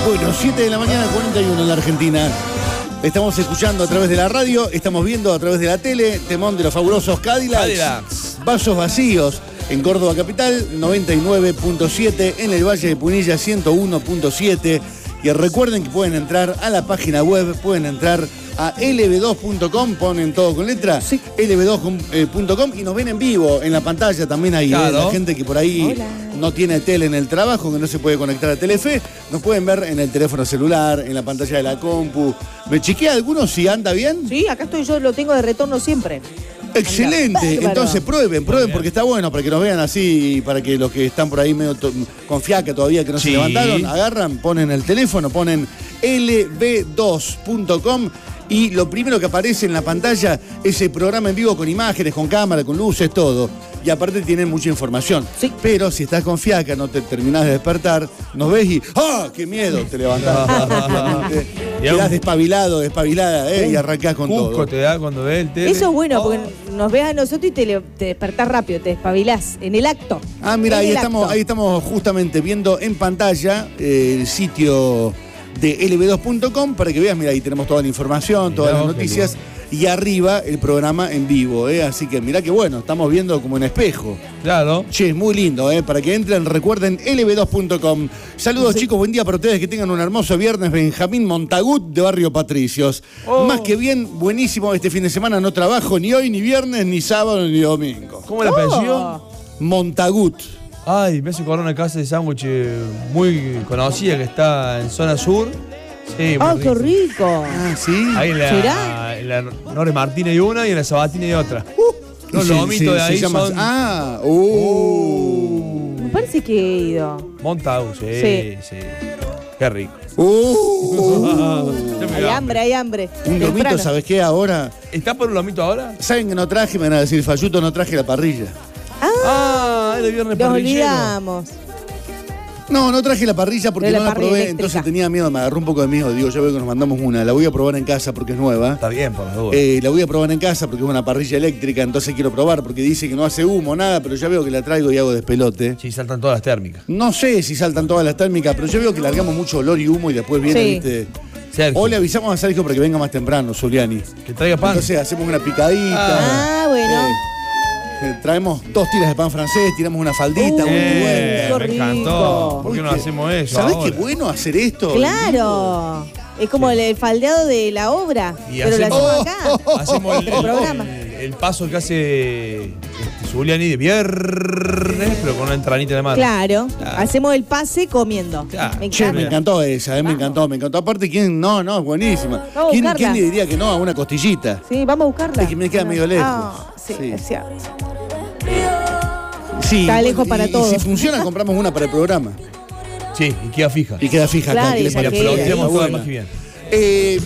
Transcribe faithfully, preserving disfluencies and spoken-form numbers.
Bueno, siete de la mañana, cuarenta y uno en la Argentina. Estamos escuchando a través de la radio, estamos viendo a través de la tele, temón de los fabulosos Cadillacs. Cadillacs. Vasos vacíos en Córdoba Capital, noventa y nueve punto siete, en el Valle de Punilla, ciento uno punto siete. Y recuerden que pueden entrar a la página web, pueden entrar a L B dos punto com, ponen todo con letra, Sí. L B dos punto com y nos ven en vivo en la pantalla también ahí. Claro. ¿eh? La gente que por ahí Hola. no tiene tele en el trabajo, que no se puede conectar a Telefe, nos pueden ver en el teléfono celular, en la pantalla de la compu. ¿Me chequea alguno si anda bien? Sí, acá estoy yo, lo tengo de retorno siempre. Excelente, Anda, bárbaro. entonces prueben, prueben porque está bueno para que nos vean así, para que los que están por ahí medio to- con fiaca todavía que no Sí. se levantaron, agarran, ponen el teléfono, ponen L B dos punto com y lo primero que aparece en la pantalla es el programa en vivo con imágenes, con cámara, con luces, todo. Y aparte tienen mucha información. Sí. Pero si estás con fiaca, no te terminás de despertar, nos ves y ¡ah! ¡Qué miedo! Te levantás. rápidamente. Y Quedás aún- despabilado, despabilada, ¿eh? Y arrancás con Cusco todo. te da cuando ve el tele. Eso es bueno, Oh. porque nos ves a nosotros y te, le- te despertás rápido, te despabilás en el acto. Ah, mira, En ahí el estamos, acto. ahí estamos justamente viendo en pantalla eh, el sitio de L B dos punto com para que veas, mira, ahí tenemos toda la información, todas Mirá las vos, qué noticias y arriba el programa en vivo, ¿eh? Así que mirá que bueno, estamos viendo como en espejo. Claro. Che, es muy lindo, ¿eh? Para que entren, recuerden L B dos punto com. Saludos, Sí. chicos, buen día para ustedes, que tengan un hermoso viernes. Benjamín Montagut, de Barrio Patricios. Oh. Más que bien, buenísimo este fin de semana, no trabajo ni hoy, ni viernes, ni sábado, ni domingo. ¿Cómo es la pensión? Oh, Montagut. Ay, me hace acordar una casa de sándwich muy conocida que está en zona sur. Sí, muy oh, qué rico. Ah, sí. Ahí en la, ¿Será? en la Nore Martínez hay una y en la Sabatina hay otra. Los Y se- lomitos se- de ahí se llama- son... Ah, uh. Me parece que he ido. Montagu, sí, Sí. sí. Qué rico. Uh. Ya me Hay dio hambre, hay hambre. Un lomito, Temprano. ¿sabes qué? Ahora, ¿Está por un lomito ahora? ¿saben que no traje? Me van a decir, Falluto, no traje la parrilla. Ah, es de viernes Nos parrillero. olvidamos. No, no traje la parrilla porque De la no la parrilla probé, eléctrica. entonces tenía miedo, me agarró un poco de miedo. Digo, yo veo que nos mandamos una, la voy a probar en casa porque es nueva. Está bien, por las dudas. Eh, la voy a probar en casa porque es una parrilla eléctrica, entonces quiero probar porque dice que no hace humo, nada, pero ya veo que la traigo y hago despelote. Sí, saltan todas las térmicas. No sé si saltan todas las térmicas, pero yo veo que largamos mucho olor y humo y después viene, Sí. viste. Sergio, O le avisamos a Sergio para que venga más temprano, Zuliani. que traiga pan. Entonces hacemos una picadita. Ah, bueno. eh, eh, traemos dos tiras de pan francés, tiramos una faldita, Uh, vuelta y Eh, vuelta. qué me encantó. rico. ¿Por qué no Uy, hacemos eso ¿Sabés ahora? qué bueno hacer esto? Claro. Es como el, el faldeado de la obra. Y pero lo hacemos- hacemos acá. Hacemos el, El programa. el- el paso que hace este, Zuliani de viernes, pero con una entranita de mano. Claro. Claro. Hacemos el pase comiendo. Claro. Me Che, me encanta. encantó esa, eh, me encantó, me encantó. Aparte, ¿quién? No, no, es buenísima. Vamos a ¿Quién, buscarla. quién le diría que no a una costillita? Sí, vamos a buscarla. Es que me queda medio lejos. Ah, sí, Sí. es cierto. Sí. Está lejos y- para y todos. si funciona, compramos una para el programa. Sí, y queda fija. Y queda fija Claro, acá. ¿Qué y les ya parece? queda. Pero Está tenemos todas buena. más que bien. Eh,